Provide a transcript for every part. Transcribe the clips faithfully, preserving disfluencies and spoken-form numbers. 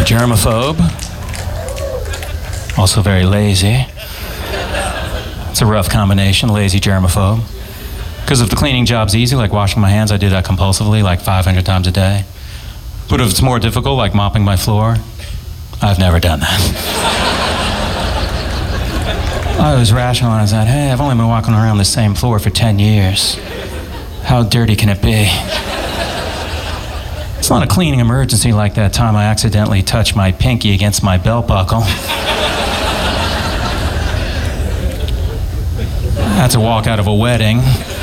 germaphobe, also very lazy. It's a rough combination, lazy germaphobe. Because if the cleaning job's easy, like washing my hands, I do that compulsively, like five hundred times a day. But if it's more difficult, like mopping my floor, I've never done that. I always rationalize that, hey, I've only been walking around the same floor for ten years. How dirty can it be? It's not a cleaning emergency like that time I accidentally touched my pinky against my belt buckle. I had to walk out of a wedding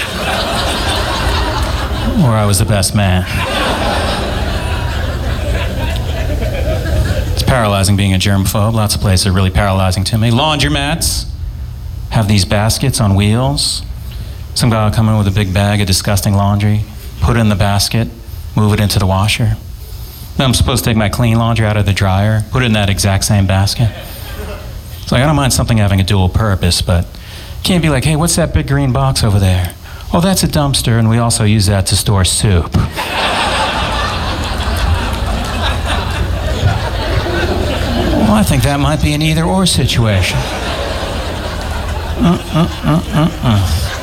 where I was the best man. It's paralyzing being a germaphobe. Lots of places are really paralyzing to me. Laundromats have these baskets on wheels. Some guy will come in with a big bag of disgusting laundry, put it in the basket, move it into the washer. Then I'm supposed to take my clean laundry out of the dryer, put it in that exact same basket. It's like, I don't mind something having a dual purpose, but can't be like, hey, what's that big green box over there? Oh, that's a dumpster, and we also use that to store soup. Well, I think that might be an either-or situation. Uh, uh, uh, uh, uh.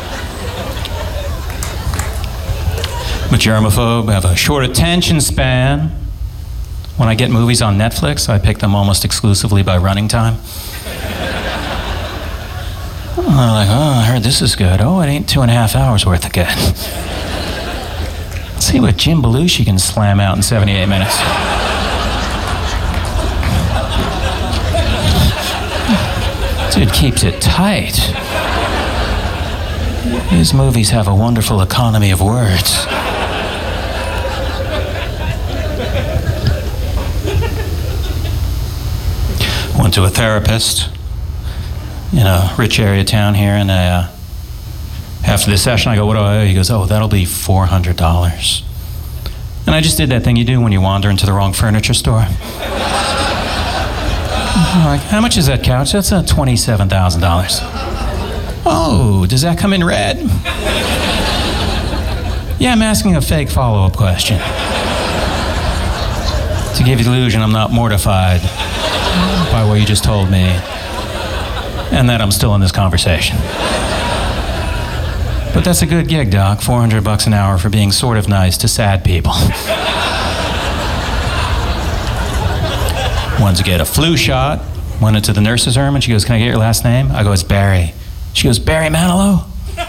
I'm a germaphobe, I have a short attention span. When I get movies on Netflix, I pick them almost exclusively by running time. I'm like, oh, I heard this is good. Oh, it ain't two and a half hours worth of good. Let's see what Jim Belushi can slam out in seventy-eight minutes. Dude keeps it tight. His movies have a wonderful economy of words. Went to a therapist in a rich area town here, and uh, after the session, I go, what do I owe? He goes, oh, that'll be four hundred dollars. And I just did that thing you do when you wander into the wrong furniture store. I'm like, how much is that couch? That's uh, twenty-seven thousand dollars. Oh, does that come in red? Yeah, I'm asking a fake follow-up question. To give you the illusion I'm not mortified by what you just told me, and that I'm still in this conversation. But that's a good gig, Doc. four hundred bucks an hour for being sort of nice to sad people. Wanted to get a flu shot. Went into the nurse's room, and she goes, can I get your last name? I go, it's Barry. She goes, Barry Manilow?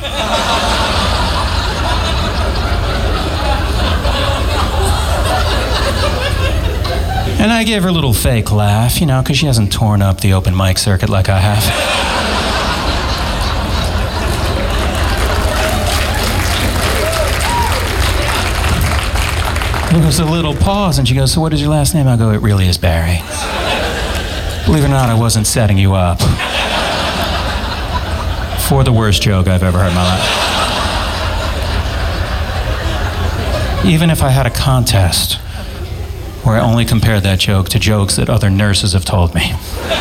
And I gave her a little fake laugh, you know, because she hasn't torn up the open mic circuit like I have. There was a little pause, and she goes, so what is your last name? I go, it really is Barry. Believe it or not, I wasn't setting you up for the worst joke I've ever heard in my life. Even if I had a contest where I only compared that joke to jokes that other nurses have told me,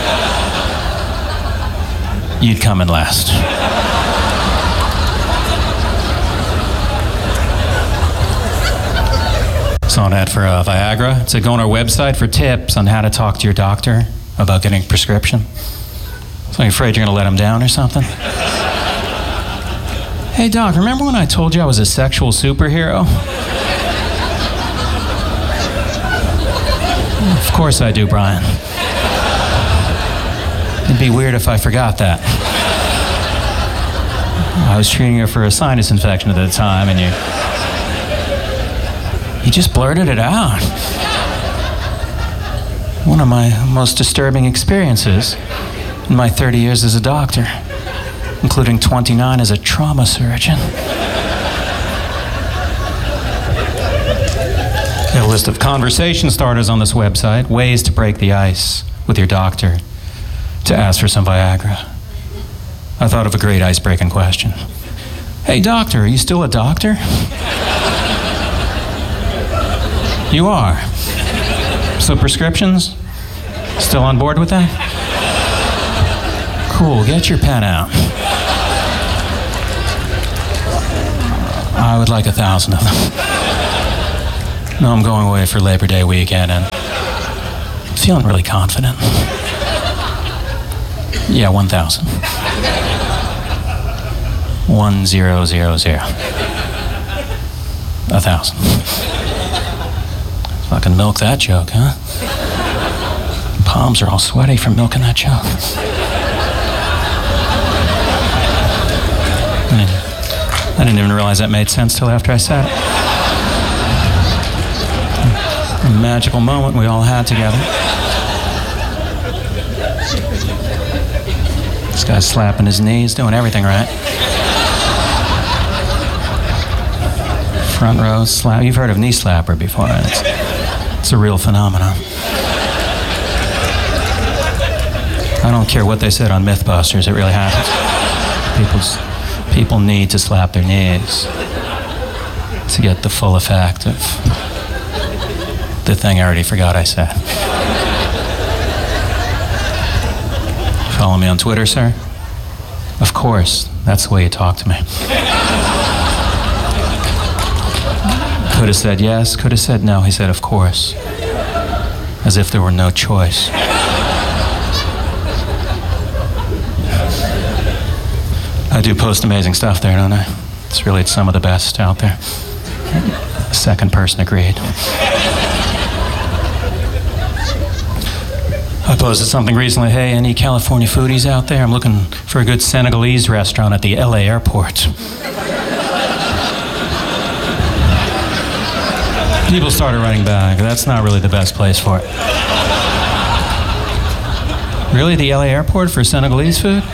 you'd come in last. Saw an ad for uh, Viagra. It said, go on our website for tips on how to talk to your doctor about getting a prescription. So you're afraid you're gonna let him down or something? Hey doc, remember when I told you I was a sexual superhero? Of course I do, Brian. It'd be weird if I forgot that. I was treating her for a sinus infection at the time, and you... You just blurted it out. One of my most disturbing experiences in my thirty years as a doctor, including twenty-nine as a trauma surgeon. Got a list of conversation starters on this website, ways to break the ice with your doctor, to ask for some Viagra. I thought of a great ice-breaking question. Hey doctor, are you still a doctor? You are. So prescriptions? Still on board with that? Cool, get your pen out. I would like a thousand of them. No, I'm going away for Labor Day weekend, and Feeling really confident. Yeah, one thousand. One zero zero zero. A thousand. Fucking milk that joke, huh? Palms are all sweaty from milking that joke. I didn't, I didn't even realize that made sense till after I said it. A magical moment we all had together. This guy's slapping his knees, doing everything right. Front row slap. You've heard of knee slapper before. It's, it's a real phenomenon. I don't care what they said on Mythbusters, it really happens. People's, people need to slap their knees to get the full effect of the thing I already forgot I said. Follow me on Twitter, sir? Of course, that's the way you talk to me. Could have said yes, could have said no. He said, of course. As if there were no choice. I do post amazing stuff there, don't I? It's really some of the best out there. The second person agreed. I posted something recently. Hey, any California foodies out there? I'm looking for a good Senegalese restaurant at the L A airport. People started writing back. That's not really the best place for it. Really, the L A airport for Senegalese food?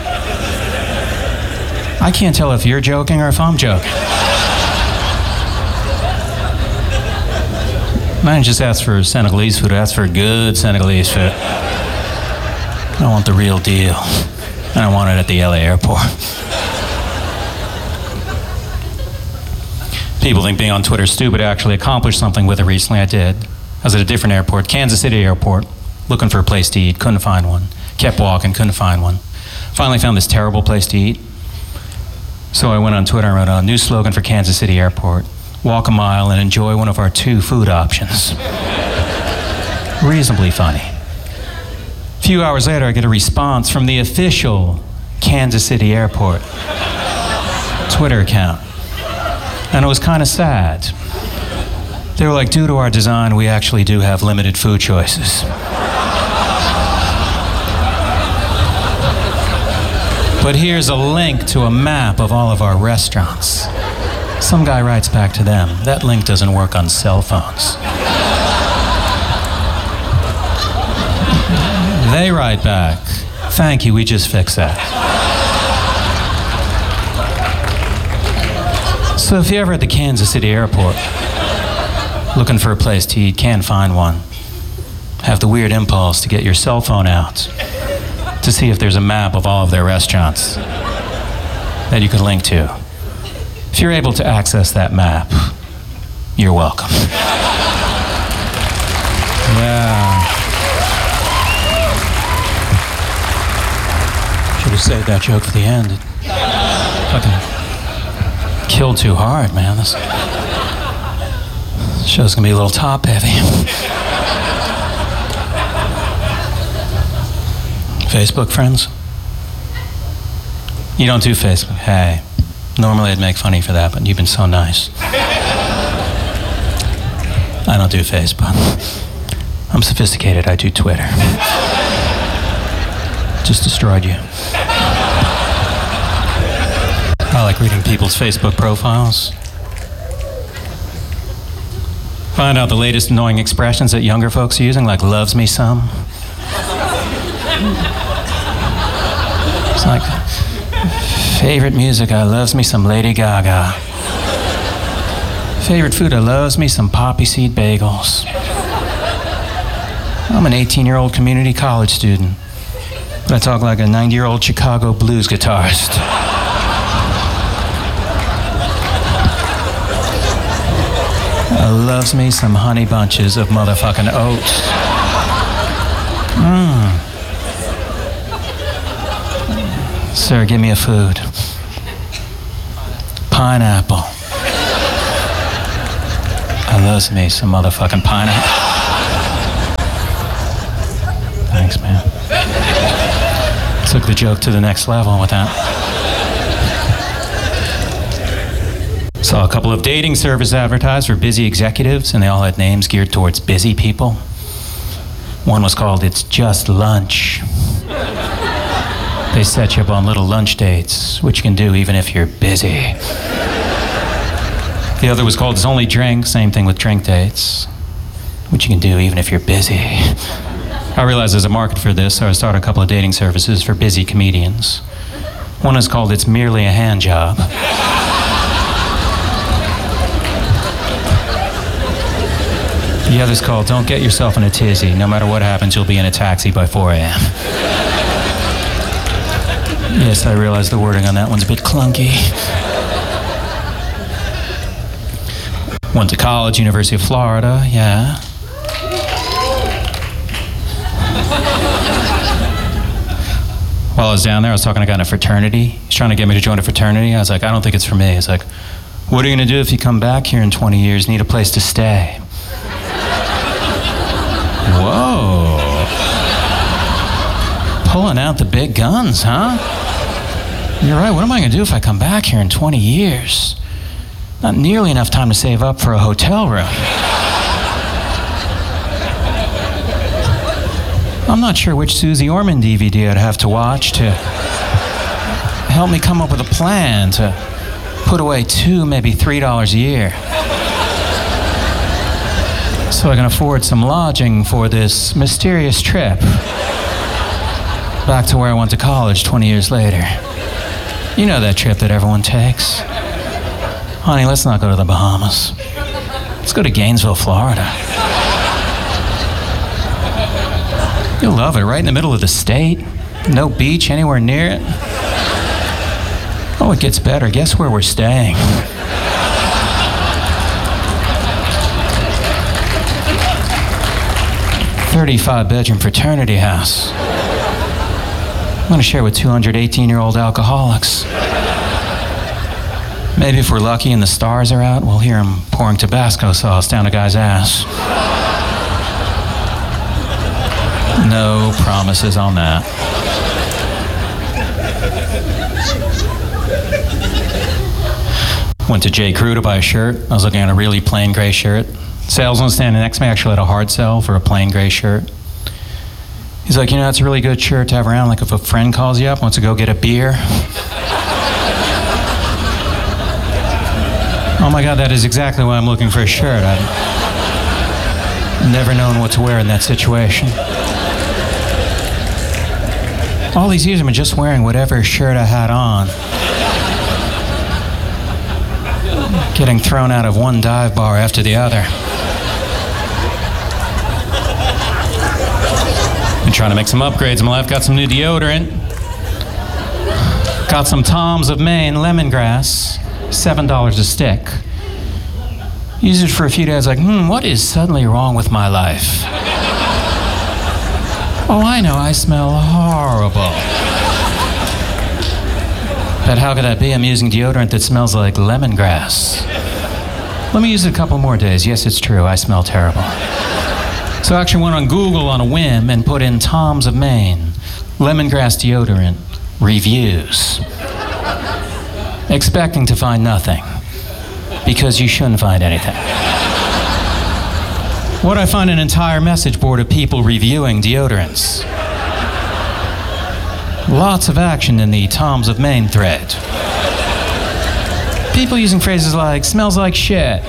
I can't tell if you're joking or if I'm joking. I didn't just ask for Senegalese food, I asked for good Senegalese food. I want the real deal. And I want it at the L A airport. People think being on Twitter is stupid. I actually accomplished something with it recently. I did. I was at a different airport, Kansas City airport, looking for a place to eat. Couldn't find one. Kept walking, couldn't find one. Finally found this terrible place to eat. So I went on Twitter and wrote a new slogan for Kansas City airport. Walk a mile and enjoy one of our two food options. Reasonably funny. A few hours later, I get a response from the official Kansas City airport Twitter account. And it was kind of sad. They were like, due to our design, we actually do have limited food choices. But here's a link to a map of all of our restaurants. Some guy writes back to them, that link doesn't work on cell phones. They write back, thank you, we just fixed that. So if you're ever at the Kansas City airport, looking for a place to eat, can't find one, have the weird impulse to get your cell phone out to see if there's a map of all of their restaurants that you could link to. If you're able to access that map, you're welcome. Yeah. Should have saved that joke for the end. Fucking killed too hard, man. This show's gonna be a little top heavy. Facebook friends? You don't do Facebook. Hey, normally I'd make fun of you for that, but you've been so nice. I don't do Facebook. I'm sophisticated, I do Twitter. Just destroyed you. I like reading people's Facebook profiles. Find out the latest annoying expressions that younger folks are using, like loves me some. It's like, favorite music, I loves me some Lady Gaga. Favorite food, I loves me some poppy seed bagels. I'm an eighteen-year-old community college student, but I talk like a ninety-year-old Chicago blues guitarist. I loves me some honey bunches of motherfucking oats. Mmm. Sir, give me a food. Pineapple. I loves me some motherfucking pineapple. Thanks, man. Took the joke to the next level with that. Saw a couple of dating service advertised for busy executives, and they all had names geared towards busy people. One was called It's Just Lunch. They set you up on little lunch dates, which you can do even if you're busy. The other was called It's Only Drink, same thing with drink dates, which you can do even if you're busy. I realized there's a market for this, so I started a couple of dating services for busy comedians. One is called It's Merely a Hand Job. The other's called Don't Get Yourself in a Tizzy. No matter what happens, you'll be in a taxi by four a.m. Yes, I realize the wording on that one's a bit clunky. Went to college, University of Florida, yeah. While I was down there, I was talking to a guy in a fraternity. He's trying to get me to join a fraternity. I was like, I don't think it's for me. He's like, what are you going to do if you come back here in twenty years, need a place to stay? Whoa. Pulling out the big guns, huh? You're right, what am I going to do if I come back here in twenty years? Not nearly enough time to save up for a hotel room. I'm not sure which Susie Orman D V D I'd have to watch to help me come up with a plan to put away two, maybe three dollars a year, so I can afford some lodging for this mysterious trip back to where I went to college twenty years later. You know that trip that everyone takes. Honey, let's not go to the Bahamas. Let's go to Gainesville, Florida. You'll love it, right in the middle of the state. No beach anywhere near it. Oh, it gets better. Guess where we're staying? thirty-five bedroom fraternity house. I'm going to share with two hundred eighteen-year-old alcoholics. Maybe if we're lucky and the stars are out, we'll hear them pouring Tabasco sauce down a guy's ass. No promises on that. Went to J. Crew to buy a shirt. I was looking at a really plain gray shirt. Salesman standing next to me actually had a hard sell for a plain gray shirt. He's like, you know, that's a really good shirt to have around, like if a friend calls you up, wants to go get a beer. Oh my God, that is exactly why I'm looking for a shirt. I've never known what to wear in that situation. All these years I've been just wearing whatever shirt I had on. Getting thrown out of one dive bar after the other. Been trying to make some upgrades in my life. Got some new deodorant. Got some Tom's of Maine lemongrass. seven dollars a stick. Used it for a few days, like, hmm, what is suddenly wrong with my life? Oh, I know, I smell horrible. But how could that be? I'm using deodorant that smells like lemongrass. Let me use it a couple more days. Yes, it's true, I smell terrible. So I actually went on Google on a whim and put in Tom's of Maine, lemongrass deodorant, reviews. Expecting to find nothing, because you shouldn't find anything. What I find an entire message board of people reviewing deodorants. Lots of action in the Tom's of Maine thread. People using phrases like, smells like shit.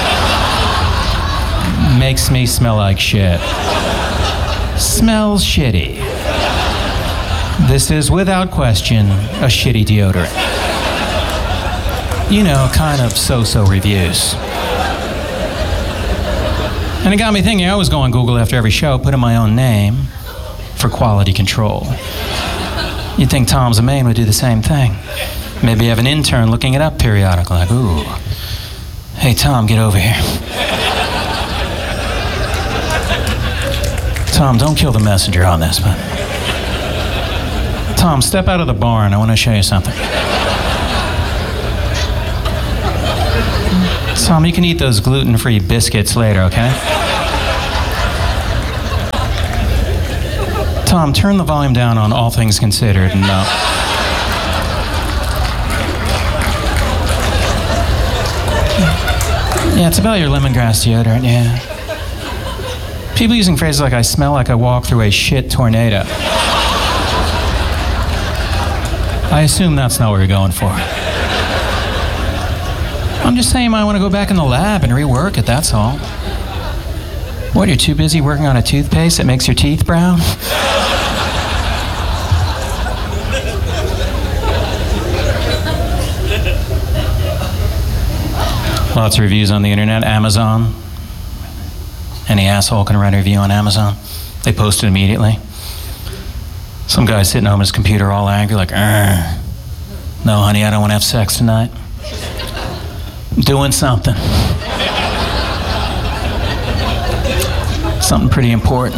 Makes me smell like shit. Smells shitty. This is, without question, a shitty deodorant. You know, kind of so-so reviews. And it got me thinking, I always go on Google after every show, put in my own name for quality control. You'd think Tom's of Maine would do the same thing. Maybe have an intern looking it up periodically, like, ooh, hey Tom, get over here. Tom, don't kill the messenger on this, but... Tom, step out of the barn, I want to show you something. Tom, you can eat those gluten-free biscuits later, okay? Tom, turn the volume down on All Things Considered. And, uh, yeah, it's about your lemongrass deodorant, yeah. People using phrases like, I smell like I walk through a shit tornado. I assume that's not what you're going for. I'm just saying you might want to go back in the lab and rework it, that's all. What, you're too busy working on a toothpaste that makes your teeth brown? Lots of reviews on the internet. Amazon. Any asshole can write a review on Amazon. They post it immediately. Some guy sitting home at his computer all angry, like, "Arr. No, honey, I don't want to have sex tonight. I'm doing something. Something pretty important.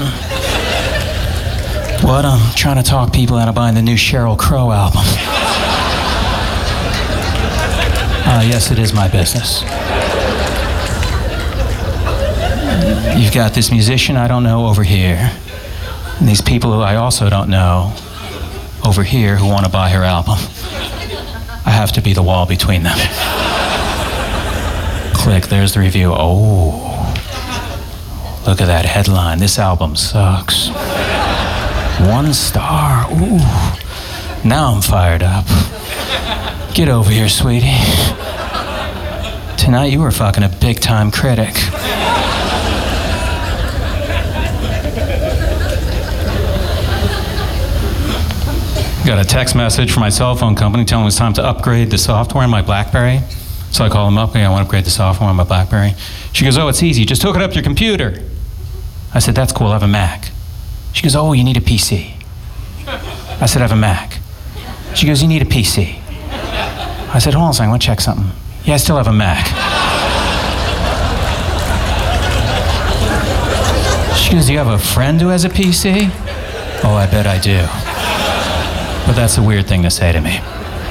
What? I'm trying to talk people out of buying the new Sheryl Crow album. Ah, uh, yes, it is my business. You've got this musician I don't know over here, and these people who I also don't know over here who want to buy her album. I have to be the wall between them." Click, there's the review. Oh, look at that headline. This album sucks. One star. Ooh. Now I'm fired up. Get over here, sweetie. Tonight you were fucking a big-time critic. Got a text message from my cell phone company telling me it's time to upgrade the software on my BlackBerry. So I call them up, hey, I want to upgrade the software on my BlackBerry. She goes, oh, it's easy. Just hook it up to your computer. I said, that's cool. I have a Mac. She goes, oh, you need a P C. I said, I have a Mac. She goes, you need a P C. I said, hold on a second, I want to check something. Yeah, I still have a Mac. She goes, do you have a friend who has a P C? Oh, I bet I do. But that's a weird thing to say to me.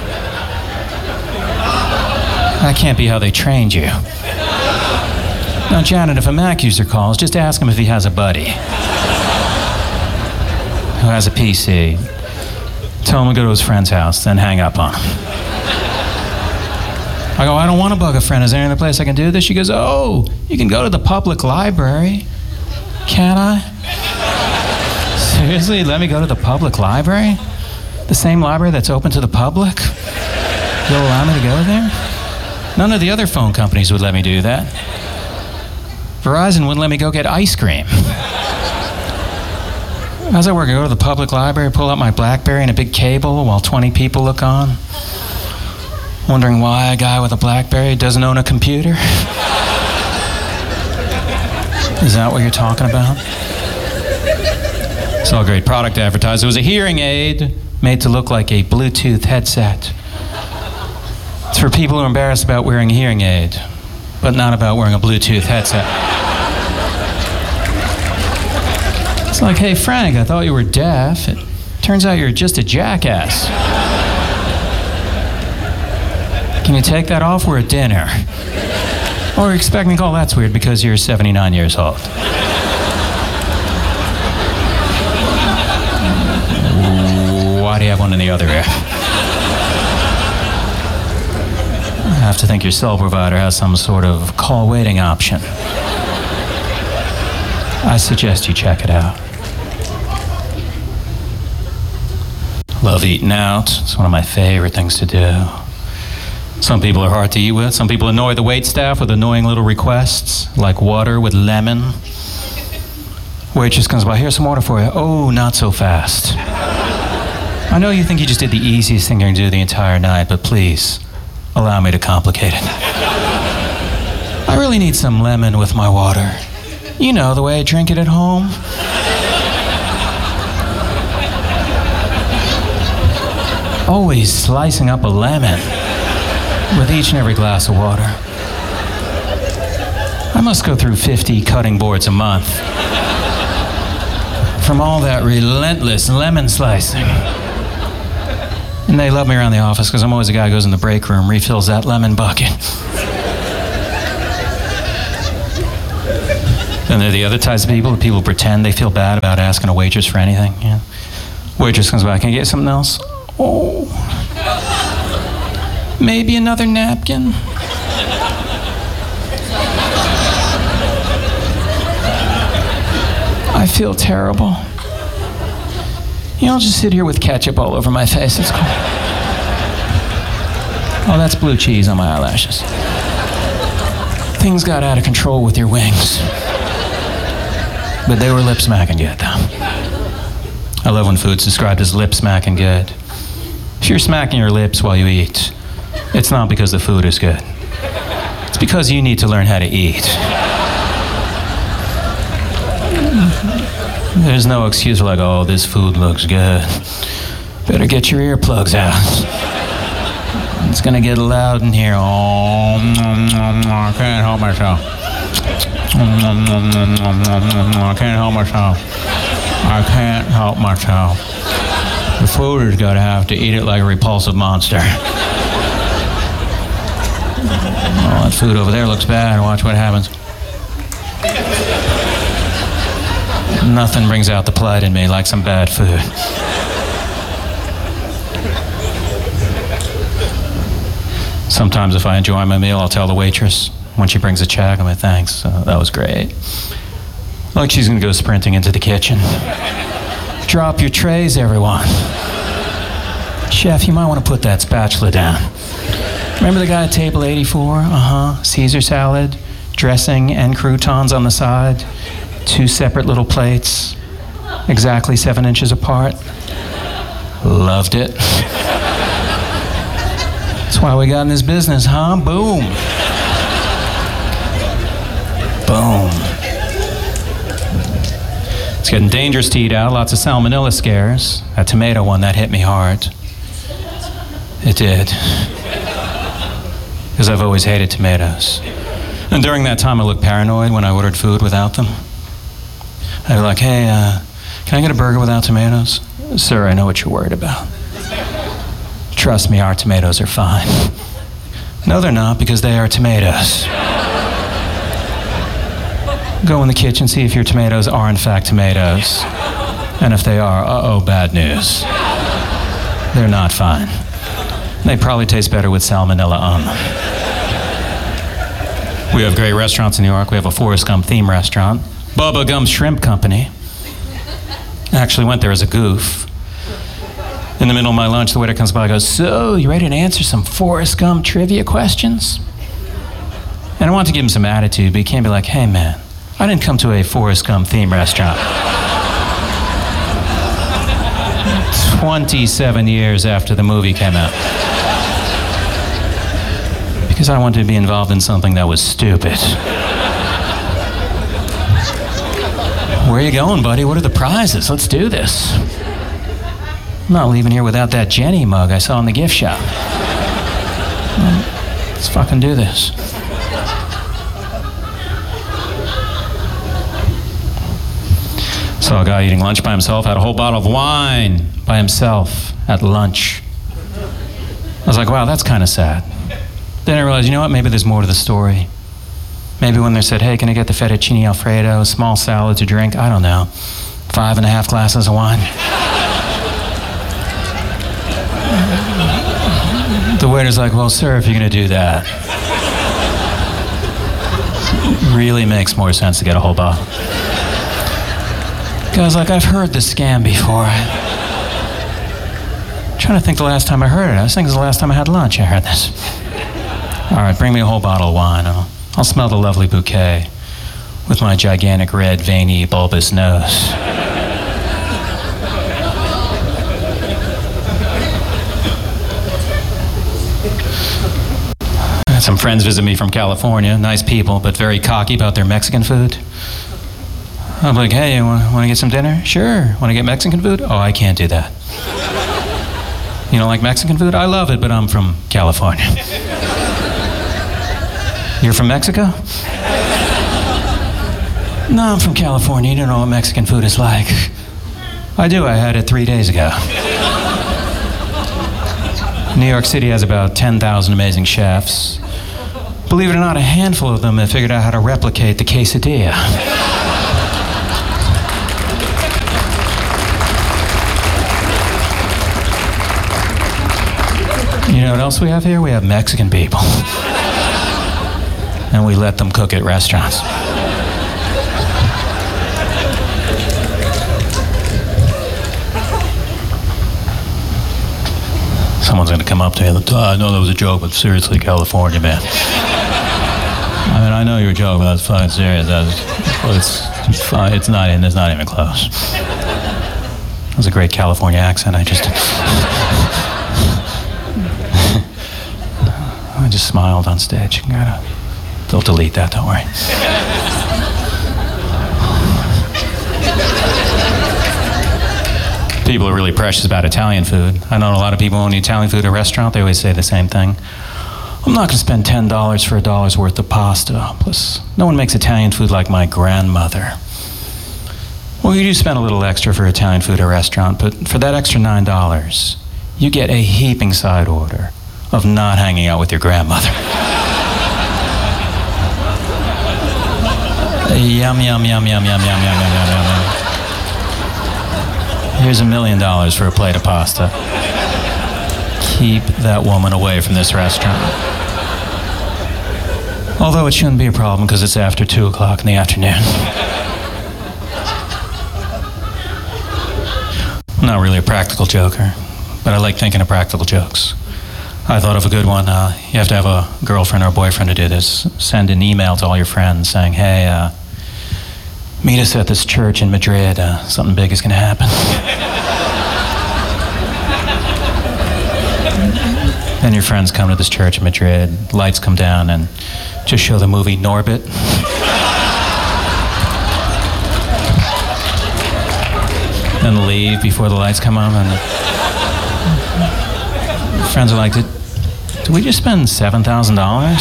That can't be how they trained you. Now, Janet, if a Mac user calls, just ask him if he has a buddy who has a P C. Tell him to go to his friend's house, then hang up on him. I go, I don't want to bug a friend. Is there any other place I can do this? She goes, oh, you can go to the public library. Can I? Seriously, let me go to the public library? The same library that's open to the public? You'll allow me to go there? None of the other phone companies would let me do that. Verizon wouldn't let me go get ice cream. How's that work? I go to the public library, pull out my BlackBerry and a big cable while twenty people look on, wondering why a guy with a BlackBerry doesn't own a computer? Is that what you're talking about? Saw a great product advertised. It was a hearing aid made to look like a Bluetooth headset. It's for people who are embarrassed about wearing a hearing aid, but not about wearing a Bluetooth headset. It's like, hey, Frank, I thought you were deaf. It turns out you're just a jackass. Can you take that off? We're at dinner. Or you expect me to call, that's weird because you're seventy-nine years old. Why do you have one in the other ear? I have to think your cell provider has some sort of call waiting option. I suggest you check it out. Love eating out. It's one of my favorite things to do. Some people are hard to eat with. Some people annoy the waitstaff with annoying little requests, like water with lemon. Waitress comes by, here's some water for you. Oh, not so fast. I know you think you just did the easiest thing you can do the entire night, but please, allow me to complicate it. I really need some lemon with my water. You know, the way I drink it at home. Always slicing up a lemon with each and every glass of water. I must go through fifty cutting boards a month from all that relentless lemon slicing. And they love me around the office because I'm always the guy who goes in the break room, refills that lemon bucket. Then there are the other types of people, the people who pretend they feel bad about asking a waitress for anything. Yeah. Waitress comes by, can I get something else? Oh, maybe another napkin? I feel terrible. You know, I'll just sit here with ketchup all over my face. It's cool. Oh, that's blue cheese on my eyelashes. Things got out of control with your wings. But they were lip smacking good, though. I love when food's described as lip smacking good. If you're smacking your lips while you eat, it's not because the food is good. It's because you need to learn how to eat. There's no excuse like, oh, this food looks good. Better get your earplugs out. It's gonna get loud in here. Oh, I can't help myself. I can't help myself. I can't help myself. The food is gonna have to eat it like a repulsive monster. Oh, that food over there looks bad. Watch what happens. Nothing brings out the plight in me like some bad food. Sometimes if I enjoy my meal, I'll tell the waitress when she brings a check, I'm like, thanks, uh, that was great. Like she's gonna go sprinting into the kitchen. Drop your trays, everyone. Chef, you might want to put that spatula down. Remember the guy at table eighty-four? Uh-huh, Caesar salad, dressing and croutons on the side, two separate little plates, exactly seven inches apart. Loved it. That's why we got in this business, huh? Boom. Boom. It's getting dangerous to eat out. Lots of salmonella scares. That tomato one, that hit me hard. It did. Because I've always hated tomatoes. And during that time, I looked paranoid when I ordered food without them. I'd be like, hey, uh, can I get a burger without tomatoes? Sir, I know what you're worried about. Trust me, our tomatoes are fine. No, they're not, because they are tomatoes. Go in the kitchen, see if your tomatoes are in fact tomatoes. And if they are, uh-oh, bad news. They're not fine. They probably taste better with salmonella on them. We have great restaurants in New York. We have a Forrest Gump theme restaurant, Bubba Gump's Shrimp Company. I actually went there as a goof. In the middle of my lunch, the waiter comes by and goes, so, you ready to answer some Forrest Gump trivia questions? And I want to give him some attitude, but he can't be like, hey man, I didn't come to a Forrest Gump theme restaurant. twenty-seven years after the movie came out. Because I wanted to be involved in something that was stupid. Where are you going, buddy? What are the prizes? Let's do this. I'm not leaving here without that Jenny mug I saw in the gift shop. Let's fucking do this. Saw a guy eating lunch by himself, had a whole bottle of wine by himself at lunch. I was like, wow, that's kind of sad. Then I realized, you know what, maybe there's more to the story. Maybe when they said, hey, can I get the fettuccine alfredo, small salad to drink? I don't know. Five and a half glasses of wine. The waiter's like, well, sir, if you're going to do that, it really makes more sense to get a whole bottle. Guy's like, I've heard this scam before. I'm trying to think the last time I heard it. I was thinking it was the last time I had lunch I heard this. All right, bring me a whole bottle of wine. I'll, I'll smell the lovely bouquet with my gigantic, red, veiny, bulbous nose. I had some friends visit me from California, nice people, but very cocky about their Mexican food. I'm like, hey, want, want to get some dinner? Sure. Want to get Mexican food? Oh, I can't do that. You don't like Mexican food? I love it, but I'm from California. You're from Mexico? No, I'm from California. You don't know what Mexican food is like. I do. I had it three days ago. New York City has about ten thousand amazing chefs. Believe it or not, a handful of them have figured out how to replicate the quesadilla. what else we have here? We have Mexican people. And we let them cook at restaurants. Someone's going to come up to me and oh, I know that was a joke, but seriously, California, man. I mean, I know you're a joke, but that's fucking serious. That's, it's, it's, fine. It's, not, it's not even close. That was a great California accent. I just... I just smiled on stage. Gotta, they'll delete that, don't worry. People are really precious about Italian food. I know a lot of people when you eat Italian food at a restaurant, they always say the same thing. I'm not gonna spend ten dollars for a dollar's worth of pasta. Plus, no one makes Italian food like my grandmother. Well, you do spend a little extra for Italian food at a restaurant, but for that extra nine dollars, you get a heaping side order of not hanging out with your grandmother. Yum, yum, yum, yum, yum, yum, yum, yum, yum, yum, yum. Here's a million dollars for a plate of pasta. Keep that woman away from this restaurant. Although it shouldn't be a problem because it's after two o'clock in the afternoon. I'm not really a practical joker, but I like thinking of practical jokes. I thought of a good one. Uh, you have to have a girlfriend or a boyfriend to do this. Send an email to all your friends saying, hey, uh, meet us at this church in Madrid. Uh, something big is going to happen. Then your friends come to this church in Madrid, lights come down, and just show the movie Norbit. Then leave before the lights come on. And the friends are like, did, did we just spend seven thousand dollars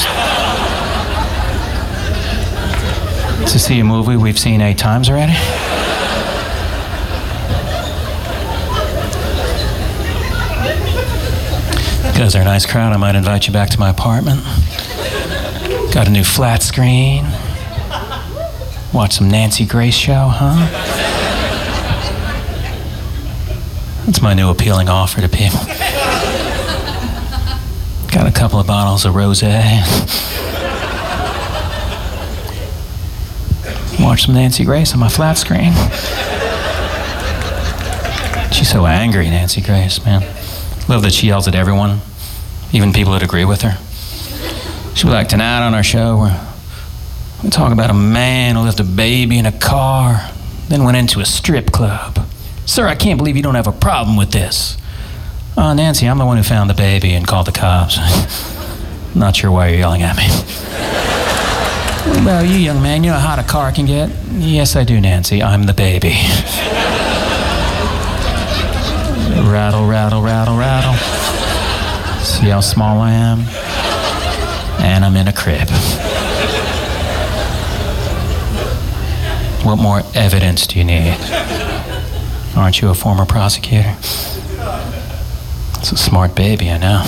to see a movie we've seen eight times already? You guys are a nice crowd. I might invite you back to my apartment. Got a new flat screen. Watch some Nancy Grace show, huh? That's my new appealing offer to people. Got a couple of bottles of rosé. Watch some Nancy Grace on my flat screen. She's so angry, Nancy Grace, man. Love that she yells at everyone, even people that agree with her. She'll be like, tonight on our show, we're we talk about a man who left a baby in a car, then went into a strip club. Sir, I can't believe you don't have a problem with this. Oh, Nancy, I'm the one who found the baby and called the cops. Not sure why you're yelling at me. Well, you young man, you know how hot a car can get? Yes, I do, Nancy. I'm the baby. Rattle, rattle, rattle, rattle. See how small I am? And I'm in a crib. What more evidence do you need? Aren't you a former prosecutor? It's a smart baby, I know.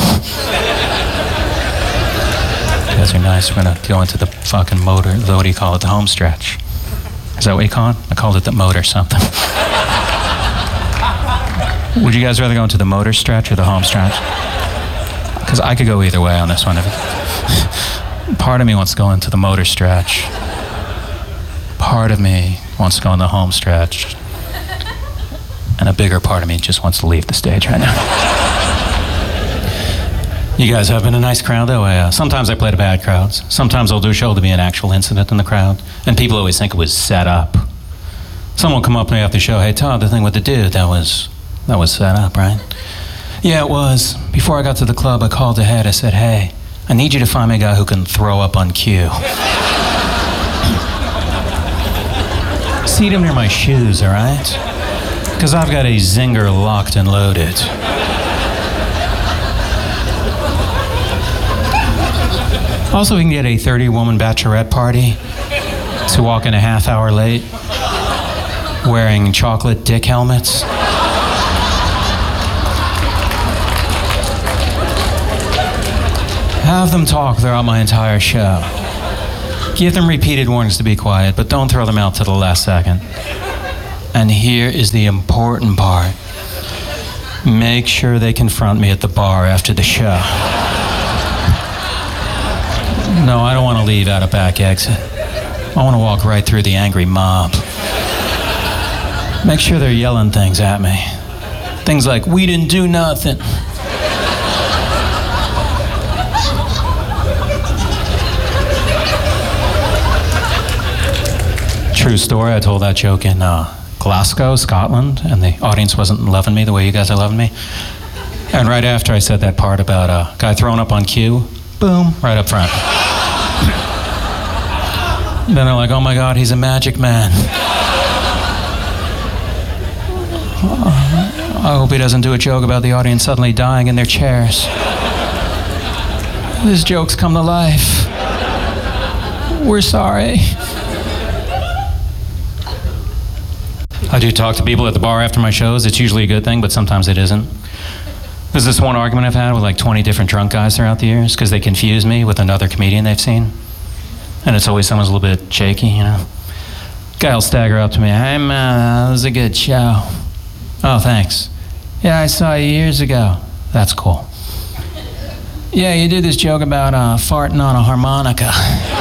You guys are nice. We're gonna go into the fucking motor, what do you call it, the home stretch. Is that what you call it? I called it the motor something. Would you guys rather go into the motor stretch or the home stretch? Because I could go either way on this one. Part of me wants to go into the motor stretch. Part of me wants to go in the home stretch. And a bigger part of me just wants to leave the stage right now. You guys have been a nice crowd, though. I, uh, sometimes I play to bad crowds. Sometimes I'll do a show to be an actual incident in the crowd. And people always think it was set up. Someone will come up to me after the show, hey, Todd, the thing with the dude, that was... That was set up, right? Yeah, it was. Before I got to the club, I called ahead. I said, hey, I need you to find me a guy who can throw up on cue. Seat him near my shoes, all right? Because I've got a zinger locked and loaded. Also, we can get a thirty-woman bachelorette party to walk in a half hour late, wearing chocolate dick helmets. Have them talk throughout my entire show. Give them repeated warnings to be quiet, but don't throw them out to the last second. And here is the important part. Make sure they confront me at the bar after the show. No, I don't want to leave out a back exit. I want to walk right through the angry mob. Make sure they're yelling things at me. Things like, "We didn't do nothing." True story, I told that joke in uh, Glasgow, Scotland, and the audience wasn't loving me the way you guys are loving me. And right after I said that part about a guy thrown up on cue, boom, right up front. Then they're like, "Oh my God, he's a magic man." I hope he doesn't do a joke about the audience suddenly dying in their chairs. His jokes come to life. We're sorry. I do talk to people at the bar after my shows. It's usually a good thing, but sometimes it isn't. There's this one argument I've had with like twenty different drunk guys throughout the years because they confuse me with another comedian they've seen. And it's always someone's a little bit shaky, you know. Guy will stagger up to me. "Hey man, that was a good show." "Oh, thanks." "Yeah, I saw you years ago." "That's cool." "Yeah, you did this joke about uh, farting on a harmonica."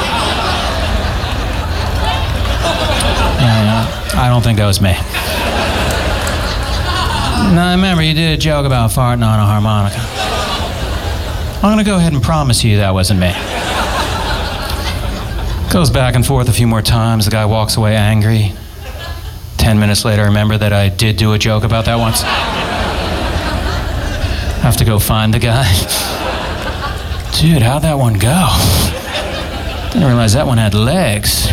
Yeah, yeah. I don't think that was me. "No, I remember you did a joke about farting on a harmonica." I'm gonna go ahead and promise you that wasn't me. Goes back and forth a few more times. The guy walks away angry. Ten minutes later, I remember that I did do a joke about that once. Have to go find the guy. "Dude, how'd that one go?" Didn't realize that one had legs.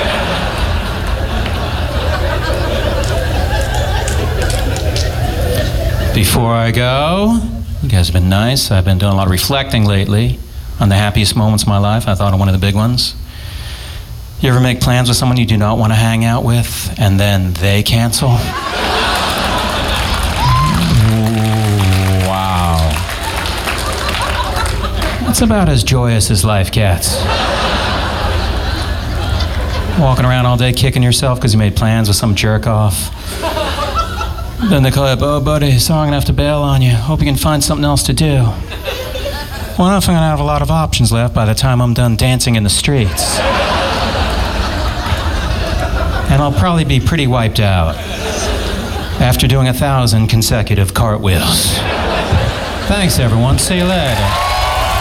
Before I go, you guys have been nice. I've been doing a lot of reflecting lately on the happiest moments of my life. I thought of one of the big ones. You ever make plans with someone you do not want to hang out with, and then they cancel? Ooh, wow. That's about as joyous as life gets. Walking around all day kicking yourself because you made plans with some jerk off. Then they call up, "Oh buddy, sorry I'm gonna have to bail on you. Hope you can find something else to do." Well, enough, I'm gonna have a lot of options left by the time I'm done dancing in the streets. And I'll probably be pretty wiped out after doing a thousand consecutive cartwheels. Thanks everyone, see you later.